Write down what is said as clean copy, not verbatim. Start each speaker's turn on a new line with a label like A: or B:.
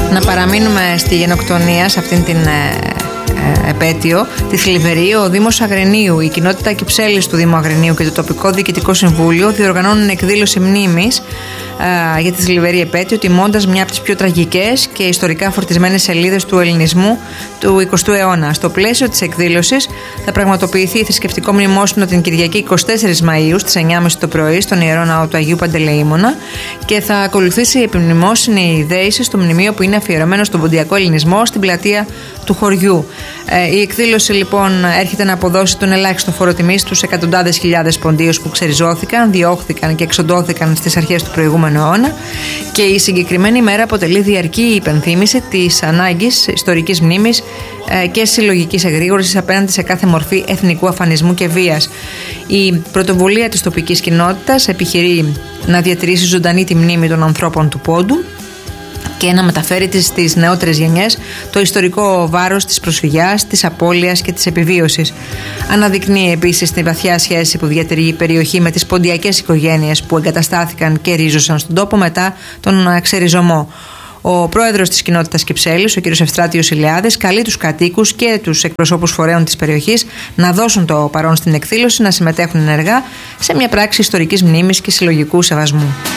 A: Να παραμείνουμε στη γενοκτονία, σε αυτήν την επέτειο, τη θλιβερή. Ο Δήμος Αγρινίου, η κοινότητα Κυψέλης του Δήμου Αγρινίου και το τοπικό διοικητικό συμβούλιο διοργανώνουν εκδήλωση μνήμης για τη θλιβερή επέτειο, τιμώντας μια από τις πιο τραγικές και ιστορικά φορτισμένες σελίδες του ελληνισμού του 20ου αιώνα. Στο πλαίσιο της εκδήλωσης θα πραγματοποιηθεί θρησκευτικό μνημόσυνο την Κυριακή 24 Μαΐου στις 9.30 το πρωί στον Ιερό Ναό του Αγίου Παντελεήμονα και θα ακολουθήσει η επιμνημόσυνη δέηση στο μνημείο που είναι αφιερωμένο στον ποντιακό ελληνισμό στην πλατεία του χωριού. Η εκδήλωση λοιπόν έρχεται να αποδώσει τον ελάχιστο φόρο τιμής στους εκατοντάδες χιλιάδες ποντίους που ξεριζώθηκαν, διώχθηκαν και εξοντώθηκαν στις αρχές του προηγούμενου αιώνα, και η συγκεκριμένη ημέρα αποτελεί διαρκή υπενθύμηση της ανάγκης ιστορικής μνήμης και συλλογικής εγρήγορσης απέναντι σε κάθε μορφή εθνικού αφανισμού και βίας. Η πρωτοβουλία της τοπικής κοινότητας επιχειρεί να διατηρήσει ζωντανή τη μνήμη των ανθρώπων του Πόντου και να μεταφέρει στις νεότερες γενιές το ιστορικό βάρος της προσφυγιάς, της απώλειας και της επιβίωσης. Αναδεικνύει επίσης τη βαθιά σχέση που διατηρεί η περιοχή με τις ποντιακές οικογένειες που εγκαταστάθηκαν και ρίζωσαν στον τόπο μετά τον ξεριζωμό. Ο πρόεδρος της κοινότητας Κυψέλης, ο κ. Ευστράτιος Ηλιάδης, καλεί τους κατοίκους και τους εκπροσώπους φορέων της περιοχής να δώσουν το παρόν στην εκδήλωση, να συμμετέχουν ενεργά σε μια πράξη ιστορικής μνήμης και συλλογικού σεβασμού.